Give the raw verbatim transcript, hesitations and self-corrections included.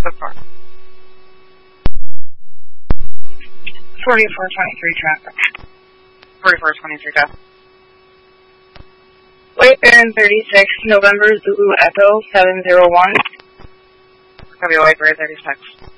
so far. forty-four twenty-three traffic. forty-four twenty-three, go. White Baron thirty-six, November Zulu Echo seven zero one. Copy, White Baron thirty-six.